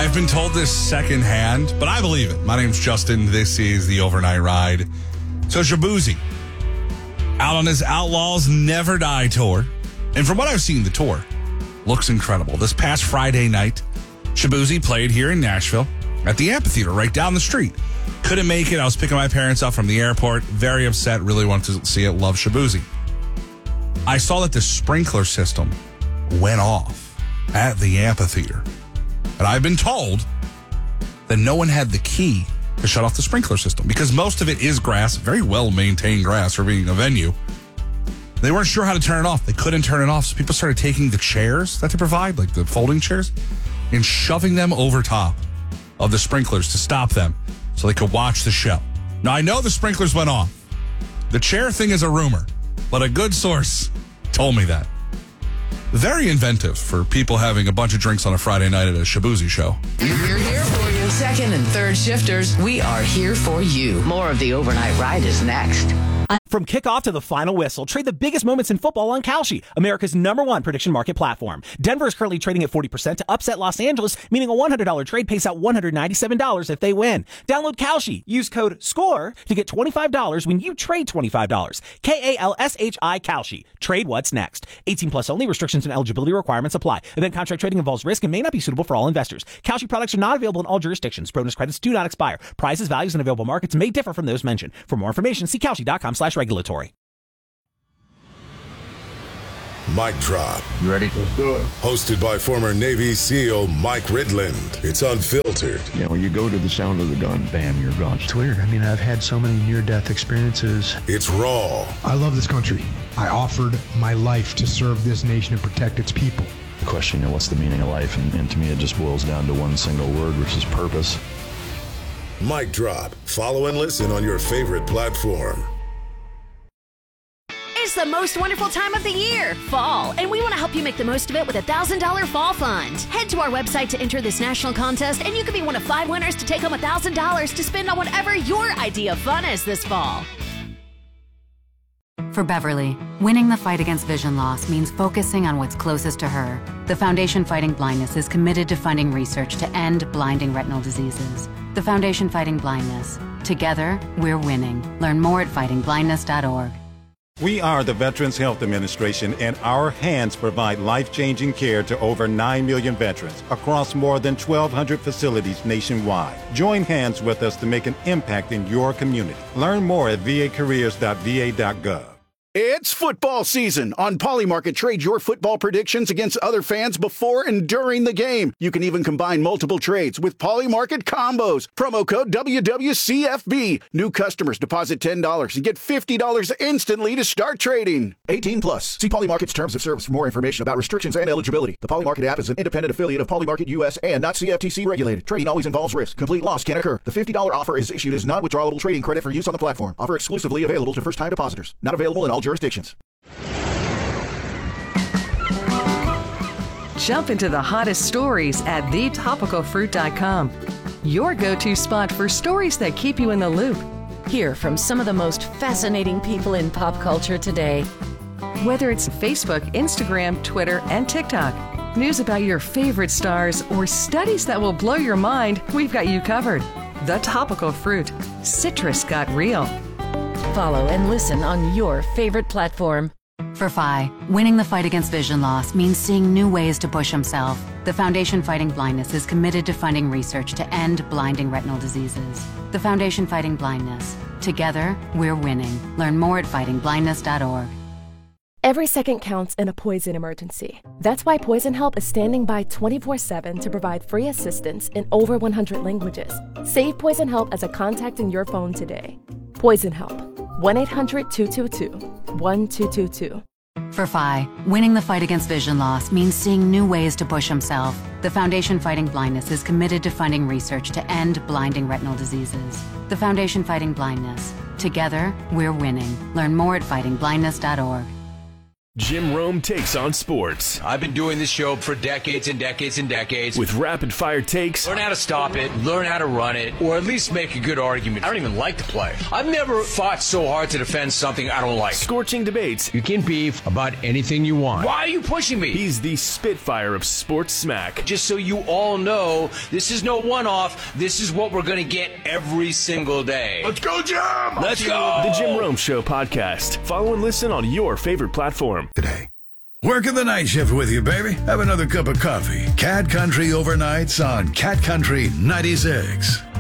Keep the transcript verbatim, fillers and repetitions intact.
I've been told this secondhand, but I believe it. My name's Justin. This is the Overnight Ride. So Shaboozey, out on his Outlaws Never Die tour. And from what I've seen, the tour looks incredible. This past Friday night, Shaboozey played here in Nashville at the amphitheater right down the street. Couldn't make it. I was picking my parents up from the airport. Very upset. Really wanted to see it. Love Shaboozey. I saw that the sprinkler system went off at the amphitheater. And I've been told that no one had the key to shut off the sprinkler system because most of it is grass, very well-maintained grass for being a venue. They weren't sure how to turn it off. They couldn't turn it off, so people started taking the chairs that they provide, like the folding chairs, and shoving them over top of the sprinklers to stop them so they could watch the show. Now, I know the sprinklers went off. The chair thing is a rumor, but a good source told me that. Very inventive for people having a bunch of drinks on a Friday night at a Shaboozey show. We're here for you. Second and third shifters, we are here for you. More of the Overnight Ride is next. From kickoff to the final whistle, trade the biggest moments in football on Kalshi, America's number one prediction market platform. Denver is currently trading at forty percent to upset Los Angeles, meaning a one hundred dollars trade pays out one hundred ninety-seven dollars if they win. Download Kalshi. Use code SCORE to get twenty-five dollars when you trade twenty-five dollars. K A L S H I Kalshi. Trade what's next. eighteen plus only. Restrictions and eligibility requirements apply. Event contract trading involves risk and may not be suitable for all investors. Kalshi products are not available in all jurisdictions. Bonus credits do not expire. Prices, values, and available markets may differ from those mentioned. For more information, see Kalshi.com slash regulatory. Mic Drop. You ready? Let's do it. Hosted by former Navy SEAL Mike Ridland. It's unfiltered. You know, you go to the sound of the gun, bam, you're gone. It's weird. I mean, I've had so many near-death experiences. It's raw. I love this country. I offered my life to serve this nation and protect its people. The question, you know, what's the meaning of life? And, and to me, it just boils down to one single word, which is purpose. Mic Drop. Follow and listen on your favorite platform. It's the most wonderful time of the year, fall, and we want to help you make the most of it with a one thousand dollars Fall Fund. Head to our website to enter this national contest, and you could be one of five winners to take home one thousand dollars to spend on whatever your idea of fun is this fall. For Beverly, winning the fight against vision loss means focusing on what's closest to her. The Foundation Fighting Blindness is committed to funding research to end blinding retinal diseases. The Foundation Fighting Blindness. Together, we're winning. Learn more at fighting blindness dot org. We are the Veterans Health Administration, and our hands provide life-changing care to over nine million veterans across more than twelve hundred facilities nationwide. Join hands with us to make an impact in your community. Learn more at v a careers dot v a dot gov. It's football season. On Polymarket, trade your football predictions against other fans before and during the game. You can even combine multiple trades with Polymarket combos. Promo code W W C F B. New customers deposit ten dollars and get fifty dollars instantly to start trading. eighteen plus. See Polymarket's terms of service for more information about restrictions and eligibility. The Polymarket app is an independent affiliate of Polymarket U S and not C F T C regulated. Trading always involves risk. Complete loss can occur. The fifty dollars offer is issued as non-withdrawable trading credit for use on the platform. Offer exclusively available to first-time depositors. Not available in all jurisdictions. Jump into the hottest stories at the topical fruit dot com. Your go-to spot for stories that keep you in the loop. Hear from some of the most fascinating people in pop culture today. Whether it's Facebook, Instagram, Twitter, and TikTok, news about your favorite stars, or studies that will blow your mind, we've got you covered. The Topical Fruit. Citrus got real. Follow and listen on your favorite platform. For F I, winning the fight against vision loss means seeing new ways to push himself. The Foundation Fighting Blindness is committed to funding research to end blinding retinal diseases. The Foundation Fighting Blindness. Together, we're winning. Learn more at fighting blindness dot org. Every second counts in a poison emergency. That's why Poison Help is standing by twenty-four seven to provide free assistance in over one hundred languages. Save Poison Help as a contact in your phone today. Poison Help. one eight hundred two two two one two two two. For F I, winning the fight against vision loss means seeing new ways to push himself. The Foundation Fighting Blindness is committed to funding research to end blinding retinal diseases. The Foundation Fighting Blindness. Together, we're winning. Learn more at fighting blindness dot org. Jim Rome Takes on Sports. I've been doing this show for decades and decades and decades. With rapid-fire takes. Learn how to stop it, learn how to run it, or at least make a good argument. I don't even like to play. I've never fought so hard to defend something I don't like. Scorching debates. You can beef about anything you want. Why are you pushing me? He's the Spitfire of sports smack. Just so you all know, this is no one-off. This is what we're going to get every single day. Let's go, Jim! Let's go! The Jim Rome Show podcast. Follow and listen on your favorite platform. Today. Working the night shift with you, baby. Have another cup of coffee. Cat Country Overnights on Cat Country ninety-six.